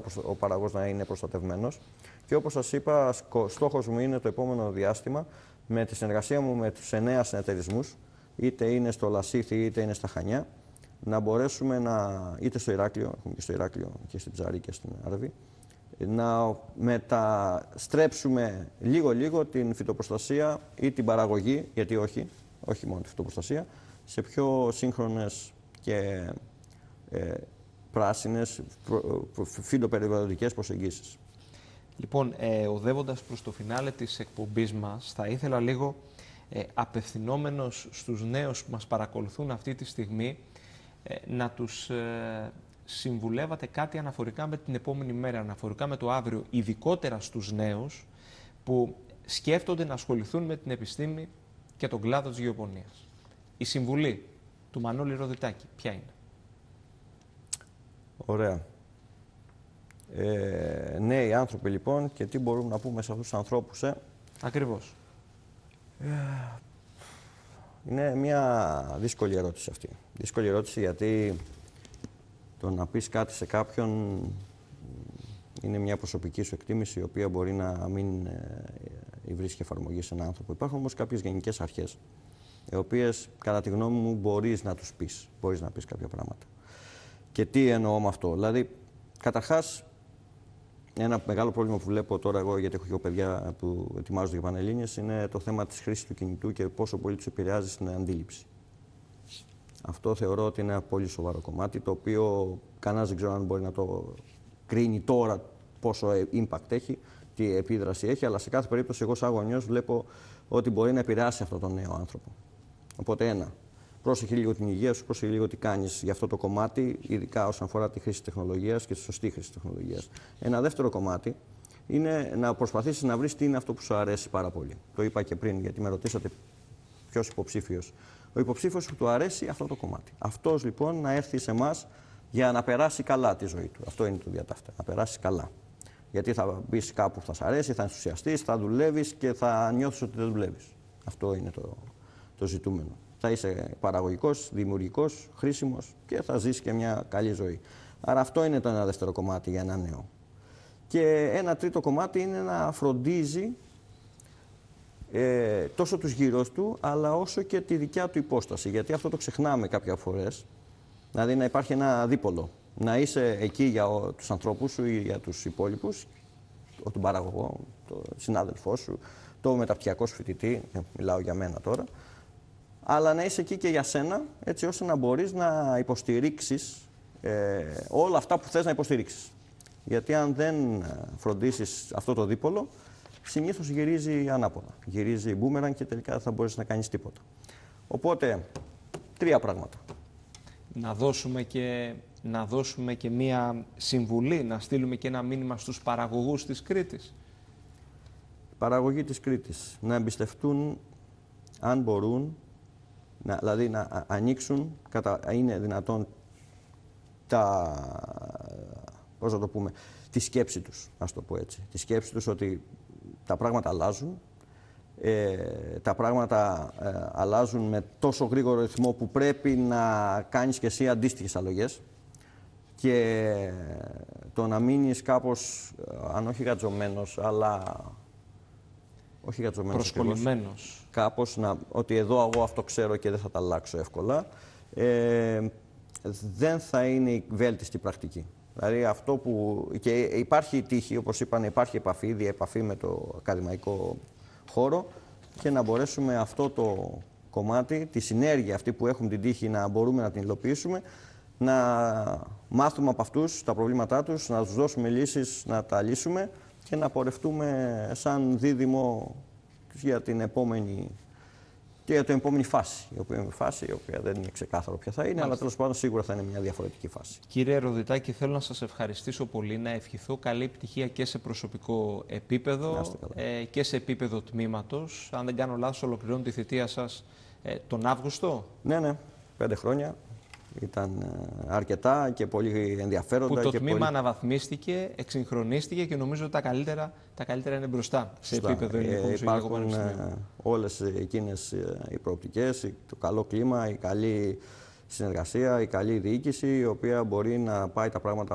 ο παραγωγός να είναι προστατευμένος. Και όπως σας είπα, στόχος μου είναι το επόμενο διάστημα, με τη συνεργασία μου με τους 9 συνεταιρισμούς, είτε είναι στο Λασίθι είτε είναι στα Χανιά, να μπορέσουμε είτε στο Ηράκλειο, έχουμε και στο Ηράκλειο και στην Ψαρή και στην Αραβή, να μεταστρέψουμε λίγο-λίγο την φυτοπροστασία ή την παραγωγή, γιατί όχι μόνο τη φυτοπροστασία, σε πιο σύγχρονες και πράσινες φυτοπεριβαλλοντικές προσεγγίσεις. Λοιπόν, οδεύοντας προς το φινάλε της εκπομπής μας, θα ήθελα λίγο απευθυνόμενος στους νέους που μας παρακολουθούν αυτή τη στιγμή, να τους συμβουλεύατε κάτι αναφορικά με την επόμενη μέρα, αναφορικά με το αύριο, ειδικότερα στους νέους που σκέφτονται να ασχοληθούν με την επιστήμη και τον κλάδο της γεωπονίας. Η συμβουλή του Μανώλη Ροδιτάκη ποια είναι? Ωραία. Νέοι άνθρωποι λοιπόν, και τι μπορούμε να πούμε σε αυτούς τους ανθρώπους? Ακριβώς. Είναι μια δύσκολη ερώτηση αυτή. Δύσκολη ερώτηση γιατί το να πεις κάτι σε κάποιον είναι μια προσωπική σου εκτίμηση, η οποία μπορεί να μην βρίσκει εφαρμογή σε έναν άνθρωπο. Υπάρχουν όμως κάποιες γενικές αρχές, οι οποίες κατά τη γνώμη μου μπορείς να τους πεις. Μπορείς να πεις κάποια πράγματα. Και τι εννοώ με αυτό? Δηλαδή, καταρχάς, ένα μεγάλο πρόβλημα που βλέπω τώρα εγώ, γιατί έχω και παιδιά που ετοιμάζονται για Πανελλήνιες, είναι το θέμα της χρήσης του κινητού και πόσο πολύ τους επηρεάζει στην αντίληψη. Αυτό θεωρώ ότι είναι ένα πολύ σοβαρό κομμάτι, το οποίο κανένας δεν ξέρω αν μπορεί να το κρίνει τώρα πόσο impact έχει, τι επίδραση έχει, αλλά σε κάθε περίπτωση εγώ σαν γονιός βλέπω ότι μπορεί να επηρεάσει αυτόν τον νέο άνθρωπο. Οπότε πρόσεχε λίγο την υγεία σου, πρόσεχε λίγο τι κάνεις για αυτό το κομμάτι, ειδικά όσον αφορά τη χρήση τεχνολογίας και τη σωστή χρήση τεχνολογίας. Ένα δεύτερο κομμάτι είναι να προσπαθήσεις να βρεις τι είναι αυτό που σου αρέσει πάρα πολύ. Το είπα και πριν, γιατί με ρωτήσατε ποιος υποψήφιος. Ο υποψήφιος που του αρέσει αυτό το κομμάτι. Αυτός λοιπόν να έρθει σε εμάς για να περάσει καλά τη ζωή του. Αυτό είναι το διατάφτα. Να περάσει καλά. Γιατί θα μπει κάπου που θα σ' αρέσει, θα ενθουσιαστείς, θα δουλεύεις και θα νιώθεις ότι δεν δουλεύεις. Αυτό είναι το ζητούμενο. Θα είσαι παραγωγικός, δημιουργικός, χρήσιμος και θα ζεις και μια καλή ζωή. Άρα αυτό είναι το ένα δεύτερο κομμάτι για ένα νέο. Και ένα τρίτο κομμάτι είναι να φροντίζει τόσο τους γύρω του, αλλά όσο και τη δικιά του υπόσταση. Γιατί αυτό το ξεχνάμε κάποιες φορές. Δηλαδή να υπάρχει ένα δίπολο. Να είσαι εκεί για τους ανθρώπους σου ή για τους υπόλοιπους, τον παραγωγό, τον συνάδελφό σου, το μεταπτυχιακό σου φοιτητή, μιλάω για μένα τώρα, αλλά να είσαι εκεί και για σένα, έτσι ώστε να μπορείς να υποστηρίξεις όλα αυτά που θες να υποστηρίξεις. Γιατί αν δεν φροντίσεις αυτό το δίπολο, συνήθως γυρίζει ανάποδα. Γυρίζει μπούμεραν και τελικά δεν θα μπορείς να κάνεις τίποτα. Οπότε, τρία πράγματα. Να δώσουμε και μία συμβουλή, να στείλουμε και ένα μήνυμα στους παραγωγούς της Κρήτης. Οι παραγωγοί της Κρήτης να εμπιστευτούν, αν μπορούν, δηλαδή να ανοίξουν, είναι δυνατόν πώς να το πούμε, τη σκέψη τους, ας το πω έτσι. Τη σκέψη τους ότι τα πράγματα αλλάζουν, τα πράγματα αλλάζουν με τόσο γρήγορο ρυθμό που πρέπει να κάνεις και εσύ αντίστοιχες αλλογές και το να μείνεις κάπως, αν όχι γατζωμένος, αλλά όχι γατζωμένος, προσκολλημένος. Κάπως ότι εδώ εγώ αυτό ξέρω και δεν θα τα αλλάξω εύκολα, δεν θα είναι η βέλτιστη πρακτική. Δηλαδή αυτό που και υπάρχει τύχη, όπως είπαν, υπάρχει επαφή με το ακαδημαϊκό χώρο και να μπορέσουμε αυτό το κομμάτι, τη συνέργεια αυτή που έχουμε την τύχη να μπορούμε να την υλοποιήσουμε, να μάθουμε από αυτούς τα προβλήματά τους, να τους δώσουμε λύσεις, να τα λύσουμε και να πορευτούμε σαν δίδυμο για την επόμενη και για την επόμενη φάση. Η οποία δεν είναι ξεκάθαρο ποια θα είναι, αλλά τέλος πάντων σίγουρα θα είναι μια διαφορετική φάση. Κύριε Ροδιτάκη, θέλω να σας ευχαριστήσω πολύ, να ευχηθώ καλή επιτυχία και σε προσωπικό επίπεδο και σε επίπεδο τμήματος. Αν δεν κάνω λάθος, ολοκληρώνω τη θητεία σας τον Αύγουστο. Ναι, 5 χρόνια. Ήταν αρκετά και πολύ ενδιαφέροντα. Που το τμήμα αναβαθμίστηκε, εξυγχρονίστηκε και νομίζω ότι τα καλύτερα είναι μπροστά σε επίπεδο ελληνικού ψυχολογικού πανεπιστημίου. Όλες εκείνες οι προοπτικές, το καλό κλίμα, η καλή συνεργασία, η καλή διοίκηση, η οποία μπορεί να πάει τα πράγματα